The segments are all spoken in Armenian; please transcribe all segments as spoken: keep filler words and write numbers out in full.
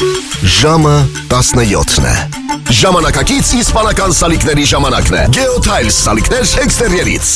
Ժամը տասնյոթն է։ Ժամանակակից իսպանական սալիկների ժամանակն է։ Geotiles սալիկներ էքստերիերից։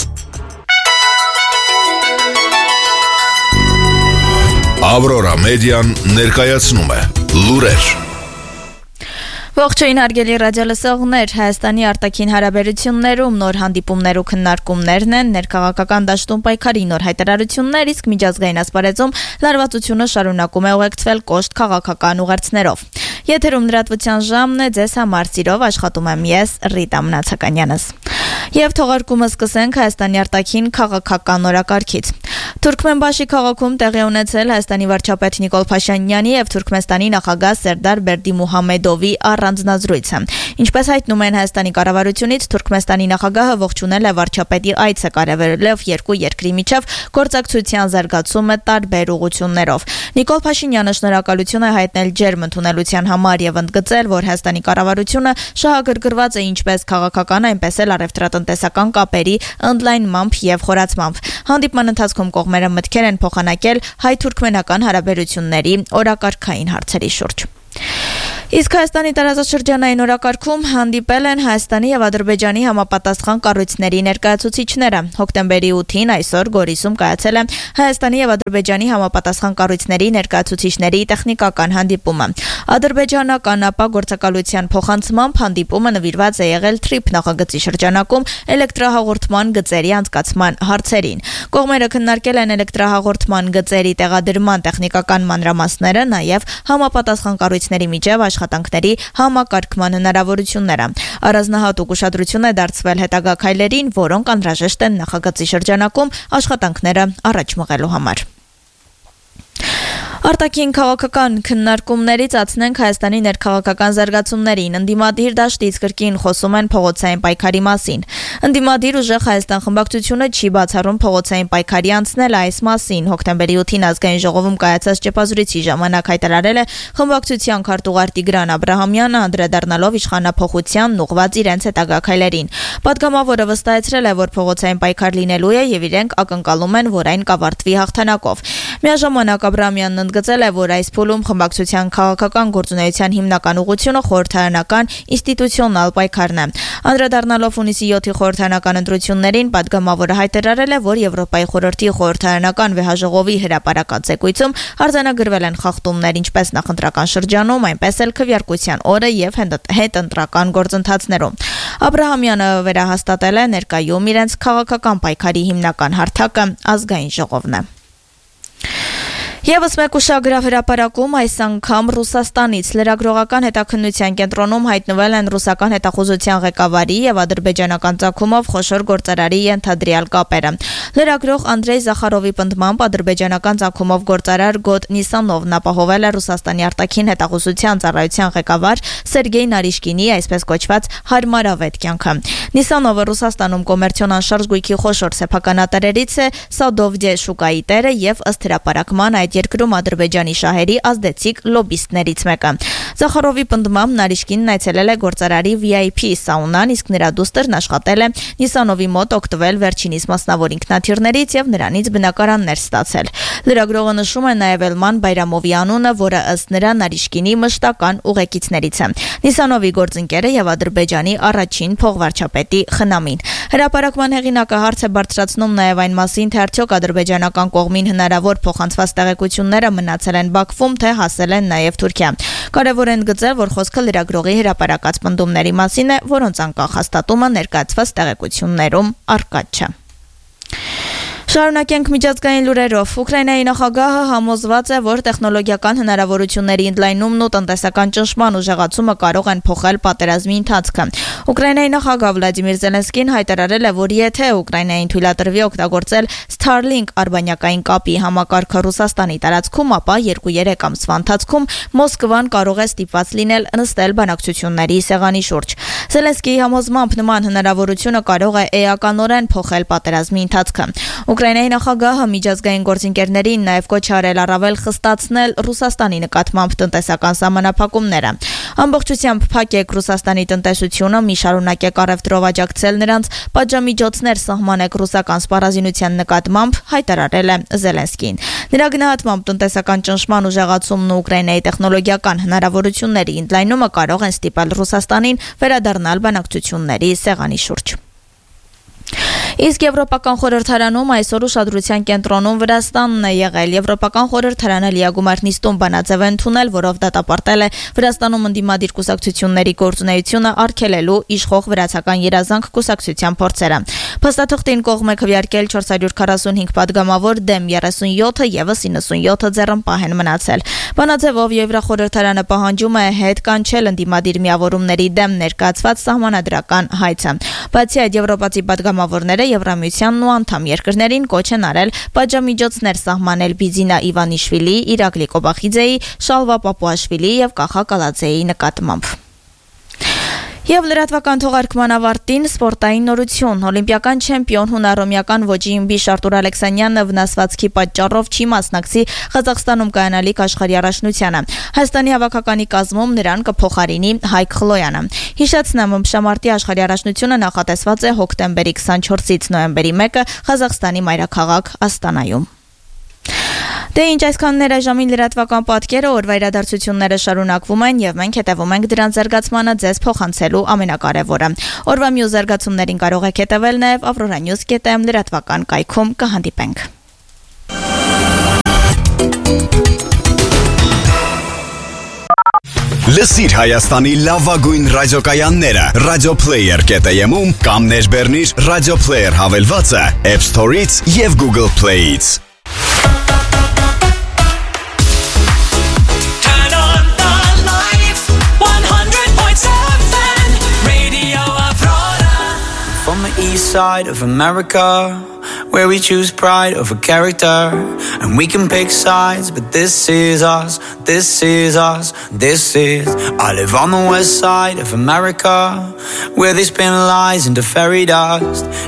Aurora Median ներկայացնում է լուրեր։ Ողջույն հարգելի ռադիոլսողներ, Հայաստանի արտաքին հարաբերություններում նոր հանդիպումներ ու քննարկումներն են, ներքաղաքական դաշտում պայքարի նոր հայտարարություններ, իսկ միջազգային ասպարեզում լարվածությունը շարունակում է ուղեկցվել կոշտ քաղաքական ուղերձներով։ Եթերում լրատվության ժամն է, ձեզ համար սիրով աշխատում եմ ես, Ռիտա Մնացականյանս։ Եվ թողարկումը սկսենք Հայաստանի արտաքին քաղաքական օրակարգից։ Թուրքմենբաշի քաղաքում տեղի ունեցել Հայաստանի վարչապետ Նիկոլ Փաշինյանի եւ Թուրքմենստանի նախագահ Սերդար Բերդիմուհամեդովի առանձնազրույցը։ Ինչպես հայտնում են Հայաստանի կառավարությունից, Թուրքմենստանի նախագահը ողջունել է վարչապետի այցը, կարևորելով երկու երկրի միջև գործակցության զարգացումը տարբեր ուղղություններով։ Նիկոլ Փաշինյանը շնորհակալություն է հայտնել ջերմ ընդունելության համար եւ ընդգծել, որ Հայաստանի կառավարությունը շահագրգռված է ինչպես քաղաքական, այնպես էլ առևտրատնտեսական կապերի ընդլայնմամբ եւ խորացմամբ։ Հանդիպման ընթացքում կողմերը մտքեր են փոխանակել հայ-թուրքմենական հարաբերությունների օրակարգային հարցերի շուրջ։ Իսկ Հայաստանի տարածաշրջանային օրակարգում հանդիպել են Հայաստանի եւ Ադրբեջանի համապատասխան կառույցների ներկայացուցիչները։ Հոկտեմբերի ութին այսօր Գորիսում կայացել է Հայաստանի եւ Ադրբեջանի համապատասխան կառույցների ներկայացուցիչների տեխնիկական հանդիպումը։ Ադրբեջանական ԱՊԱ գործակալության փոխանցմամբ հանդիպումը նվիրված է եղել թրիփ նախագծի շրջանակում էլեկտրահաղորդման գծերի անցկացման հարցերին։ Կողմերը քննարկել են էլեկտրահաղորդման գծերի տեղադրման տեխնիկական մանրամասները, նաեւ համապատասխան կառույցների միջև աշխատանքների համակարգման հնարավորությունները։ Առանձնահատուկ ուշադրություն է դարձվել հետագա քայլերին, որոնք անհրաժեշտ են նախագծի շրջանակում աշխատանքները առաջ մղելու համար։ Արտաքին քաղաքական քննարկումներից ացնենք Հայաստանի ներքաղաքական զարգացումներին։ Ընդդիմադիր դաշտից կրկին խոսում են փողոցային պայքարի մասին։ Ընդդիմադիր ուժեղ Հայաստան խմբակցությունը չի բացառում փողոցային պայքարի անցնել այս մասին։ Հոկտեմբերի ութին ազգային ժողովում կայացած ճեպազրույցի ժամանակ հայտարարել է խմբակցության քարտուղար Տիգրան Աբրահամյանը, անդրադառնալով իշխանափոխությանն ուղղված իրենց հետագա քայլերին։ Պատգամավորը վստահեցրել է, որ փողոցային պայքար լինելու է եւ իրենք ակնկալում են, որ այն կավարտվի հաղթանակով։ Միաժամանակ Աբրահամյանն ընդգծել է, որ այս փուլում խմբակցության քաղաքական գործունեության հիմնական ուղղությունը խորհրդարանական ինստիտուցիոնալ պայքարն է։ Անդրադառնալով հունիսի յոթի խորհրդարանական ընտրություններին, պատգամավորը հայտարարել է, որ Եվրոպայի խորհրդի խորհրդարանական վեհաժողովի հրապարակած զեկույցում արձանագրվել են խախտումներ ինչպես նախընտրական շրջանում, այնպես էլ քվեարկության օրը եւ հետընտրական գործընթացներում։ Աբրահամյանը վերահաստատել է ներկայում իրենց քաղաքական պայքարի հիմնական հարթակը ազգային ժողովն է։ Եվս մեկ ուշագրավ հրապարակում այս անգամ Ռուսաստանից լրագրողական հետաքննության կենտրոնում հայտնվել են ռուսական հետախուզության ղեկավարի եւ ադրբեջանական ծագումով խոշոր գործարարի ենթադրյալ կապերը։ Լրագրող Անդրեյ Զախարովի պնդմամբ ադրբեջանական ծագումով գործարար Գոտ Նիսանովն ապահովել է Ռուսաստանի արտաքին հետախուզության ծառայության ղեկավար Սերգեյ Նարիշկինի այսպես կոչված հարմարավետ կյանքը։ Նիսանովը Ռուսաստանում կոմերցիոն անշարժ գույքի խոշոր սեփականատերերից է, Սադովդե շուկայի տերը եւ ըստ հրապարակման այդ երկրում Ադրբեջանի շահերի ազդեցիկ լոբիստներից մեկը։ Զախարովի պնդմամբ Նարիշկինն այցելել է գործարարի վի այ փի սաունան, իսկ նրա դուստերն աշխատել է Նիսանովի մոտ օգտվել վերջինիս մասնավոր ինքնաթիռներից եւ նրանից բնակարաններ ստացել։ Լրագրողը նշում է նաեւ Էլման Բայրամովի անունը, որը ըստ նրա Նարիշկինի մշտական ուղեկիցներից է։ Նիսանովի գործընկերը եւ Ադրբեջանի առաջին փոխվարչապետի խնամին։ Հրապարակման հեղինակը հարց է բարձրացնում նաեւ այն մասին, թե արդյոք ադրբեջանական կողմին հնարավոր փոխանցված տեղեկությունները մնացել են Բաքվում, թե հասել են նաեւ Թուրքիա։ Կարևոր է ընդգծել, որ խոսքը լրագրողի հրապարակած պնդումների մասին է, որոնց անկախ հաստատումը ներկայացված տեղեկություններում առկա չէ։ Շարունակենք միջազգային լուրերով։ Ուկրաինայի նախագահը համոզված է, որ տեխնոլոգիական հնարավորությունների ընդլայնումն ու տնտեսական ճնշման ուժեղացումը կարող են փոխել պատերազմի ընթացքը։ Ուկրաինայի նախագահ Վլադիմիր Զելենսկին հայտարարել է, որ եթե Ուկրաինային թույլատրվի օգտագործել Starlink արբանյակային կապի համակարգը Ռուսաստանի տարածքում, ապա երկու-երեք ամսվա ընթացքում Մոսկվան կարող է ստիպված լինել նստել բանակցությունների սեղանի շուրջ։ Զելենսկիի համոզմամբ նման հնարավորությունը կարող է էականորեն փոխել պատերազմի ընթացքը։ Ուկրաինայի նախագահը միջազգային գործընկերներին նաև կոչ արել առավել խստացնել Ռուսաստանի նկատմամբ տնտեսական սահմանափակումները։ Ամբողջությամբ փակ է Ռուսաստանի տնտեսությունը, մի շարունակ է առևտրով աջակցել նրանց, պատժամիջոցներ սահմանեք ռուսական սպառազինության նկատմամբ, հայտարարել է Զելենսկին։ Նրա գնահատմամբ տնտեսական ճնշման ուժեղացումն ու Ուկրաինայի տեխնոլոգիական հնարավորությունների ընդլայնումը կարող են ստիպել Ռուսաստանին վերադառնալ բանակցությունների սեղանի շուրջ։ Իսկ Եվրոպական խորհրդարանում այսօր ուշադրության կենտրոնում Վրաստանն է եղել։ Եվրոպական խորհրդարանը լիագումար նիստում բանաձև է ընդունել, որով դատապարտել է Վրաստանում ընդդիմադիր կուսակցությունների գործունեությունը արգելելու իշխող վրացական երազանք կուսակցության փորձերը։ Փաստաթղթին կողմ է քվեարկել չորս հարյուր քառասունհինգ падգամավոր դեմ երեսունյոթը եւս իննսունյոթը ձեռնպահ են մնացել։ Բանաձևով Եվրախորհրդարանը պահանջում է հետ կանչել ընդդիմադիր միավորումների դեմ ներկայացված սահմանադրական հայցը։ Բացի այդ, եվրոպացի падգամավորները Եվրամիությանն ու անդամ երկրներին կոչ են արել պատժամիջոցներ սահմանել Բիձինա Իվանիշվիլի, Իրակլի Կոբախիձեի, Շալվա Պապուաշվիլի եւ Կախա Կալաձեի նկատմամբ։ Եվ լրատվական թողարկման ավարտին սպորտային նորություն։ Օլիմպիական չեմպիոն հունարոմյական ոչինբի Արտուր Ալեքսանյանը վնասվածքի պատճառով չի մասնակցի Ղազախստանում կայանալիք աշխարհի առաջնությանը։ Հայաստանի հավաքականի կազմում նրան կփոխարինի Հայկ Խլոյանը։ Հիշեցնեմ, ըմբշամարտի աշխարհի առաջնությունը նախատեսված է հոկտեմբերի քսանչորսից նոյեմբերի մեկը Ղազախստանի մայրաքաղաք Աստանայում։ Դե ինչ այսքաններ ժամին լրատվական պատկերը, օրվա իրադարձությունները շարունակվում են եւ մենք հետևում ենք դրանց զարգացմանը ձեզ փոխանցելու ամենակարևորը։ Օրվա մյուս զարգացումներին կարող եք հետևել նաեւ avroranews dot am լրատվական կայքում կհանդիպենք։ Լսիր Հայաստանի լավագույն ռադիոկայանները Radio Player dot am-ում կամ ներբեռնիր Radio Player հավելվածը App Store-ից եւ Google Play-ից։ From the east side of America, where we choose pride over character, and we can pick sides, but this is us, this is us, this is. I live on the west side of America, where they spin lies into fairy dust,